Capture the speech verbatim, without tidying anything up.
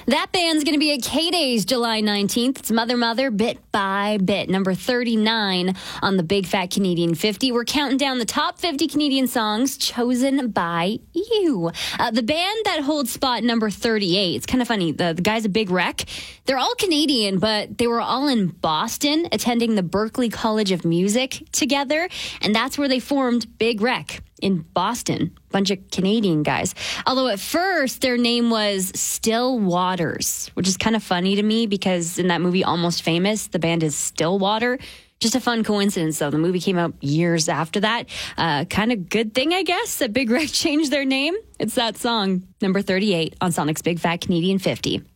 That band's going to be at K-Days July nineteenth. It's Mother Mother, Bit by Bit, number thirty-nine on the Big Fat Canadian fifty. We're counting down the top fifty Canadian songs chosen by you. Uh, the band that holds spot number thirty-eight, it's kind of funny. The, the guy's a Big Wreck. They're all Canadian, but they were all in Boston attending the Berklee College of Music together, and that's where they formed Big Wreck. In Boston, bunch of Canadian guys. Although at first their name was Still Waters, which is kind of funny to me because in that movie Almost Famous, the band is Stillwater. Just a fun coincidence, though. The movie came out years after that. Uh, kind of good thing, I guess, that Big Wreck changed their name. It's that song, number thirty-eight on Sonic's Big Fat Canadian fifty.